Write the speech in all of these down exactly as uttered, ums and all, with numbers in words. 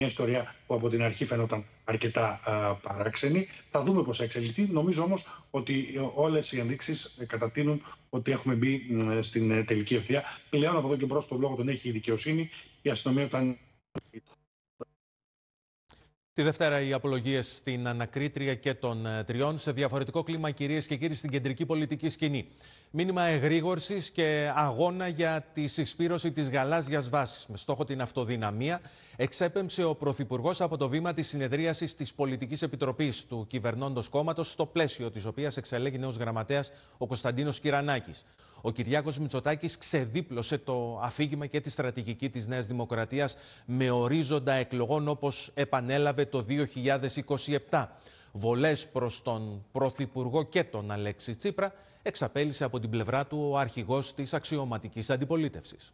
μια ιστορία που από την αρχή φαινόταν αρκετά α, παράξενη. Θα δούμε πώς θα εξελιχθεί. Νομίζω όμως ότι όλες οι ενδείξεις κατατείνουν ότι έχουμε μπει στην τελική ευθεία. Πλέον από εδώ και μπρος το λόγο τον έχει η δικαιοσύνη. Η αστυνομία όταν... Τη Δευτέρα οι απολογίες στην ανακρίτρια και των τριών σε διαφορετικό κλίμα, κυρίες και κύριοι, στην κεντρική πολιτική σκηνή. Μήνυμα εγρήγορσης και αγώνα για τη συσπήρωση της γαλάζιας βάσης. Με στόχο την αυτοδυναμία, εξέπεμψε ο Πρωθυπουργός από το βήμα της συνεδρίασης της Πολιτικής Επιτροπής του κυβερνώντος κόμματος, στο πλαίσιο της οποίας εξελέγει νέος γραμματέας ο Κωνσταντίνος Κυρανάκης. Ο Κυριάκος Μητσοτάκης ξεδίπλωσε το αφήγημα και τη στρατηγική της Νέας Δημοκρατίας με ορίζοντα εκλογών, όπως επανέλαβε το δύο χιλιάδες είκοσι επτά. Βολές προς τον Πρωθυπουργό και τον Αλέξη Τσίπρα εξαπέλυσε από την πλευρά του ο αρχηγός της αξιωματικής αντιπολίτευσης.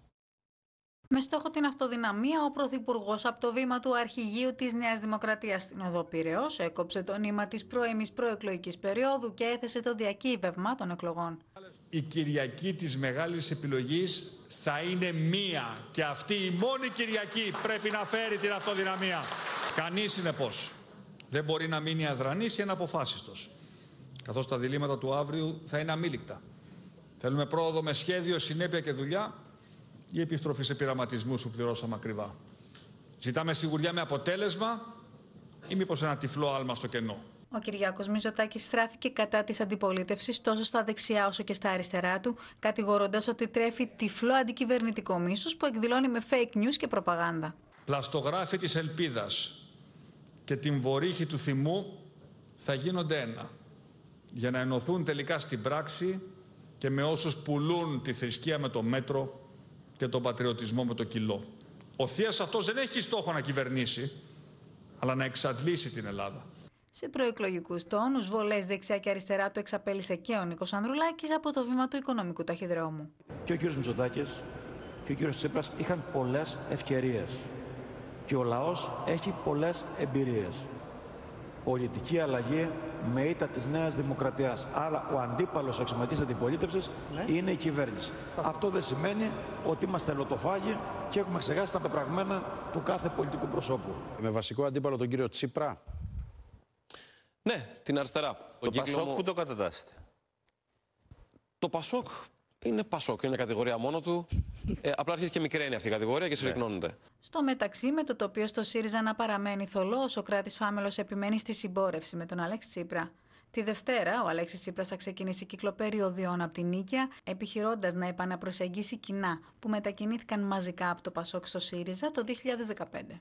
Με στόχο την αυτοδυναμία, ο Πρωθυπουργός από το βήμα του αρχηγείου της Νέας Δημοκρατίας στην Οδό Πειραιώς έκοψε το νήμα της πρώιμης προεκλογικής περίοδου και έθεσε το διακύβευμα των εκλογών. Η Κυριακή της μεγάλης επιλογής θα είναι μία και αυτή η μόνη Κυριακή πρέπει να φέρει την αυτοδυναμία. Κανείς, συνεπώς, δεν μπορεί να μείνει αδρανής ή αναποφάσιστος, καθώς τα διλήμματα του αύριου θα είναι αμήλικτα. Θέλουμε πρόοδο με σχέδιο, συνέπεια και δουλειά ή επιστροφή σε πειραματισμούς που πληρώσαμε ακριβά. Ζητάμε σιγουριά με αποτέλεσμα ή μήπως ένα τυφλό άλμα στο κενό. Ο Κυριάκος Μητσοτάκης στράφηκε κατά της αντιπολίτευσης τόσο στα δεξιά όσο και στα αριστερά του, κατηγορώντας ότι τρέφει τυφλό αντικυβερνητικό μίσος που εκδηλώνει με fake news και προπαγάνδα. Πλαστογράφοι της ελπίδας και την βορύχη του θυμού θα γίνονται ένα, για να ενωθούν τελικά στην πράξη και με όσους πουλούν τη θρησκεία με το μέτρο και τον πατριωτισμό με το κιλό. Ο Θείας αυτός δεν έχει στόχο να κυβερνήσει, αλλά να εξαντλήσει την Ελλάδα. Σε προεκλογικούς τόνους, βολές δεξιά και αριστερά του εξαπέλυσε και ο Νίκος Ανδρουλάκης από το βήμα του οικονομικού ταχυδρόμου. Και ο κύριος Μητσοτάκης και ο κύριος Τσίπρας είχαν πολλές ευκαιρίες. Και ο λαός έχει πολλές εμπειρίες. Πολιτική αλλαγή με ήττα της Νέας Δημοκρατίας. Αλλά ο αντίπαλος αξιωματικής αντιπολίτευσης ναι. είναι η κυβέρνηση. Αυτό δεν σημαίνει ότι είμαστε λωτοφάγοι και έχουμε ξεχάσει τα πεπραγμένα του κάθε πολιτικού προσώπου. Με βασικό αντίπαλο τον κύριο Τσίπρα. Ναι, την αριστερά. Το Πασόκ μου... που το κατατάσσετε? Το Πασόκ είναι Πασόκ, είναι κατηγορία μόνο του. ε, απλά αρχίζει και μικραίνει αυτή η κατηγορία και συρρυκνώνεται. Στο μεταξύ, με το τοπίο στο ΣΥΡΙΖΑ να παραμένει θολό, ο Σωκράτης Φάμελος επιμένει στη συμπόρευση με τον Αλέξη Τσίπρα. Τη Δευτέρα, ο Αλέξης Τσίπρας θα ξεκινήσει κύκλο περιοδιών από την Νίκαια, επιχειρώντας να επαναπροσεγγίσει κοινά που μετακινήθηκαν μαζικά από το Πασόκ στο ΣΥΡΙΖΑ το δύο χιλιάδες δεκαπέντε.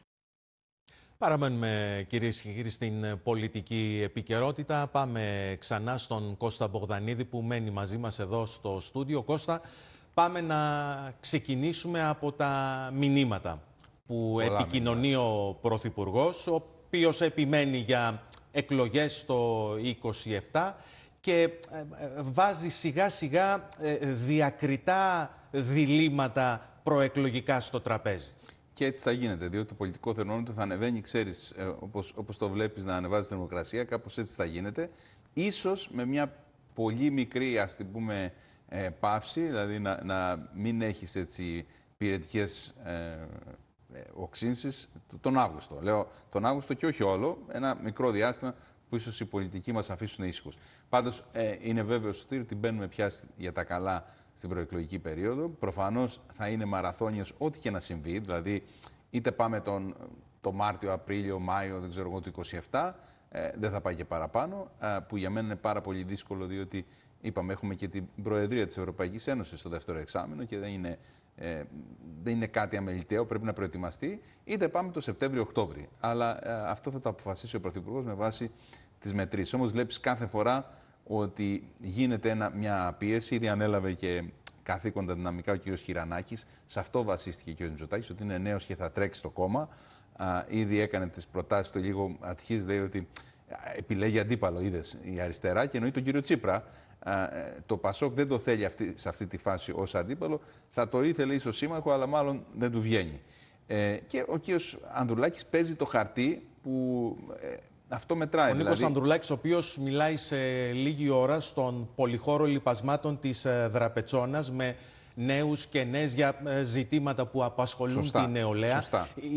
Παραμένουμε, κυρίες και κύριοι, στην πολιτική επικαιρότητα. Πάμε ξανά στον Κώστα Μπογδανίδη που μένει μαζί μας εδώ στο στούντιο. Κώστα, πάμε να ξεκινήσουμε από τα μηνύματα που Πολλά επικοινωνεί μηνύματα. ο Πρωθυπουργός, ο οποίος επιμένει για εκλογές το είκοσι επτά και βάζει σιγά σιγά διακριτά διλήμματα προεκλογικά στο τραπέζι. Και έτσι θα γίνεται, διότι το πολιτικό θερμόμετρο θα ανεβαίνει, ξέρεις, όπως, όπως το βλέπεις να ανεβάζει την δημοκρασία, κάπως έτσι θα γίνεται. Ίσως με μια πολύ μικρή, ας την πούμε, ε, παύση, δηλαδή να, να μην έχεις έτσι πυρετικές ε, ε, οξύνσεις τον Αύγουστο. Λέω τον Αύγουστο και όχι όλο, ένα μικρό διάστημα που ίσως οι πολιτικοί μας αφήσουν ήσυχους. Πάντως ε, είναι βέβαιο ότι μπαίνουμε πια για τα καλά στην προεκλογική περίοδο. Προφανώς θα είναι μαραθώνιος ό,τι και να συμβεί, δηλαδή είτε πάμε τον, τον Μάρτιο, Απρίλιο, Μάιο, δεν ξέρω εγώ, το είκοσι επτά, ε, δεν θα πάει και παραπάνω, ε, που για μένα είναι πάρα πολύ δύσκολο, διότι είπαμε έχουμε και την Προεδρία της Ευρωπαϊκής Ένωσης στο δεύτερο εξάμηνο και δεν είναι, ε, δεν είναι κάτι αμεληταίο, πρέπει να προετοιμαστεί, είτε πάμε το Σεπτέμβριο-Οκτώβριο. Αλλά ε, αυτό θα το αποφασίσει ο Πρωθυπουργός με βάση τις μετρήσεις. Όμως βλέπεις κάθε φορά ότι γίνεται ένα, μια πίεση, ήδη ανέλαβε και καθήκοντα δυναμικά ο κ. Κυρανάκης. Σε αυτό βασίστηκε ο κ. Μητσοτάκης, ότι είναι νέος και θα τρέξει το κόμμα. Α, ήδη έκανε τις προτάσεις του, λίγο αρχίζει, λέει ότι επιλέγει αντίπαλο, είδες, η αριστερά και εννοεί τον κύριο Τσίπρα. Α, το Πασόκ δεν το θέλει αυτή, σε αυτή τη φάση ως αντίπαλο. Θα το ήθελε ίσως σύμμαχο, αλλά μάλλον δεν του βγαίνει. Ε, και ο κ. Ανδρουλάκης παίζει το χαρτί που... Ε, αυτό μετράει. Ο Νίκος δηλαδή... Ανδρουλάκης, ο οποίος μιλάει σε λίγη ώρα στον πολυχώρο λιπασμάτων της Δραπετσώνας με νέους και νέες για ζητήματα που απασχολούν Σωστά. τη νεολαία. Σωστά.